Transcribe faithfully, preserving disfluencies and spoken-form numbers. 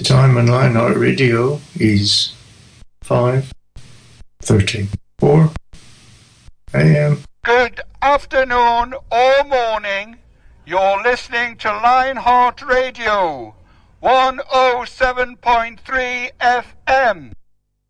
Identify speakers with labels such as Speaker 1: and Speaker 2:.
Speaker 1: time on Lionheart Radio is five thirty-four a m.
Speaker 2: Good afternoon or morning. You're listening to Lionheart Radio, one oh seven point three F M.